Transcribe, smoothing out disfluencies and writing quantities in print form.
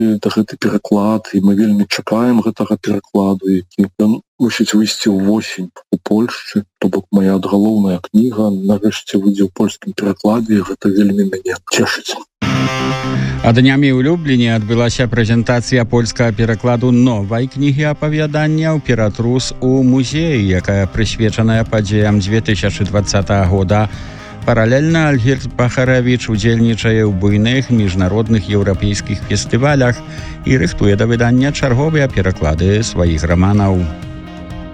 гэты пераклад, і мы вельмі чакаем гэтага перакладу, які ён мусіць выйсці ўвосень у Польшчы. То бок моя галоўная кніга нарэшце выйдзе ў польскім перакладзе, і гэта вельмі мяне цешыць. А днямі ў Любліне адбылася прэзентацыя польскага перакладу новай кнігі апавяданняў «Ператрус» у музеі, якая прысвечаная падзеям 2020 года. Паралельна Альгірд Бахаравіч удзельнічае ў буйных міжнародных еўрапейскіх фестывалях і рыхтуе да выдання чарговыя пераклады сваіх раманаў.